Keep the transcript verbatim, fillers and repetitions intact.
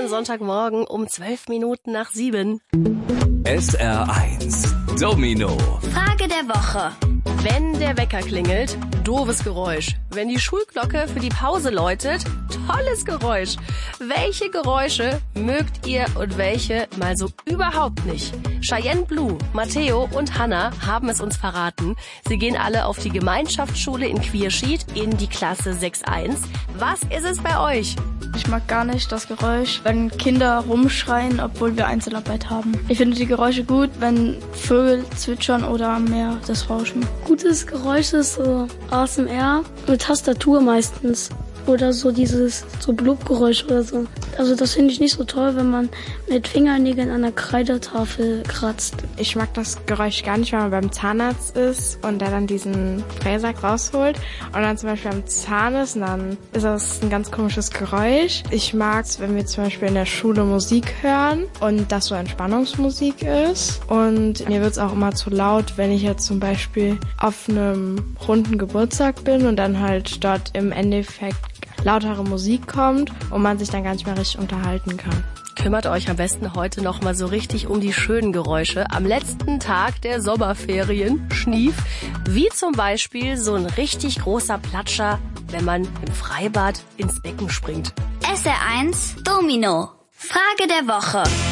schönen Sonntagmorgen um zwölf Minuten nach sieben. S R eins Domino. Frage der Woche. Wenn der Wecker klingelt, doofes Geräusch. Wenn die Schulglocke für die Pause läutet, tolles Geräusch. Welche Geräusche mögt ihr und welche mal so überhaupt nicht? Cheyenne Blue, Matteo und Hannah haben es uns verraten. Sie gehen alle auf die Gemeinschaftsschule in Quierschied in die Klasse sechs eins. Was ist es bei euch? Ich mag gar nicht das Geräusch, wenn Kinder rumschreien, obwohl wir Einzelarbeit haben. Ich finde die Geräusche gut, wenn Vögel zwitschern oder am Meer das Rauschen. Gutes Geräusch ist so A S M R mit Tastatur meistens. Oder so dieses so Blubgeräusch oder so. Also das finde ich nicht so toll, wenn man mit Fingernägeln an der Kreidetafel kratzt. Ich mag das Geräusch gar nicht, wenn man beim Zahnarzt ist und der dann diesen Fräsack rausholt und dann zum Beispiel am Zahn ist und dann ist das ein ganz komisches Geräusch. Ich mag es, wenn wir zum Beispiel in der Schule Musik hören und das so Entspannungsmusik ist. Und mir wird es auch immer zu laut, wenn ich jetzt zum Beispiel auf einem runden Geburtstag bin und dann halt dort im Endeffekt lautere Musik kommt und man sich dann gar nicht mehr richtig unterhalten kann. Kümmert euch am besten heute noch mal so richtig um die schönen Geräusche am letzten Tag der Sommerferien, Schnief, wie zum Beispiel so ein richtig großer Platscher, wenn man im Freibad ins Becken springt. S R eins Domino. Frage der Woche.